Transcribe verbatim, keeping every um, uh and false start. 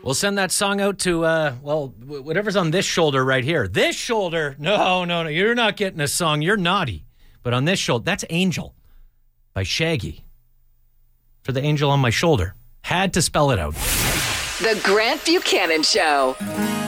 We'll send that song out to, uh, well, whatever's on this shoulder right here. This shoulder, no, no, no, you're not getting a song. You're naughty. But on this shoulder, that's Angel by Shaggy. For the angel on my shoulder. Had to spell it out. The Grant Buchanan Show.